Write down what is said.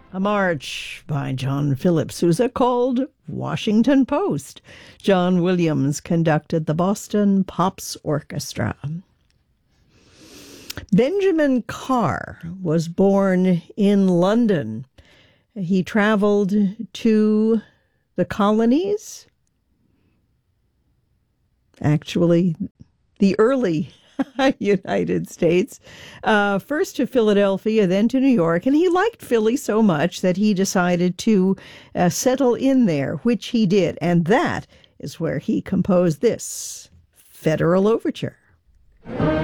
A march by John Philip Sousa called Washington Post. John Williams conducted the Boston Pops Orchestra. Benjamin Carr was born in London. He traveled to the colonies, actually the early United States, first to Philadelphia, then to New York. And he liked Philly so much that he decided to settle in there, which he did. And that is where he composed this Federal Overture.